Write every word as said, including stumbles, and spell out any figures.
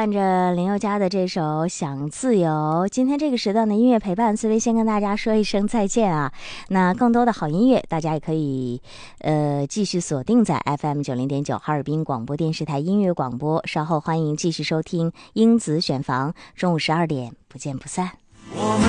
伴着林宥嘉的这首《想自由》。今天这个时段的音乐陪伴，思维先跟大家说一声再见啊。那更多的好音乐，大家也可以呃继续锁定在 F M 九零点九哈尔滨广播电视台音乐广播。稍后欢迎继续收听英子选房，中午十二点不见不散。